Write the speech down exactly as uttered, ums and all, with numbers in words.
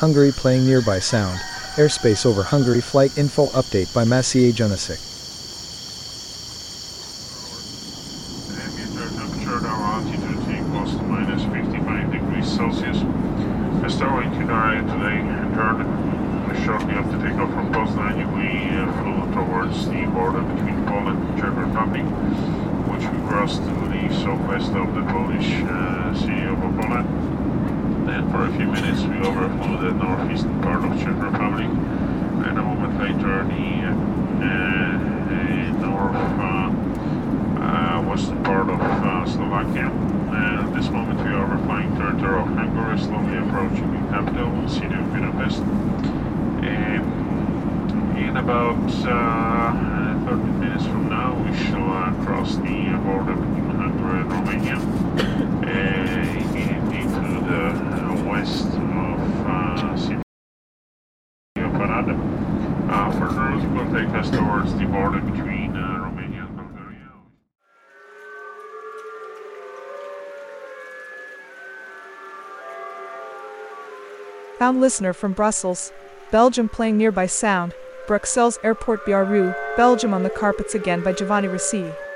Hungary playing nearby sound. Airspace over Hungary. Flight info update by Maciej Janusik. Ambient air temperature at our altitude equals to minus fifty-five degrees Celsius. I started to Dinara today and turned shortly after takeoff from Poznań. We uh, flew towards the border between Poland and Czech Republic, which we crossed to the southwest of the Polish uh, city of Opole. Then for a few minutes we overflew the northeastern part of Czech Republic, and a moment later the uh, uh, north uh, uh, western part of uh, Slovakia. And at this moment we are overflying territory of Hungary, slowly approaching the capital, city of Budapest. And in about uh, thirty minutes from now we shall uh, cross the border between Hungary and Romania uh, into the uh, west of uh, city of Arad. Uh, further it will take us towards the border between uh, Romania and Bulgaria. Found listener from Brussels, Belgium playing nearby sound. Bruxelles Airport B R U, Belgium on the carpets again by Giovanni Rossi.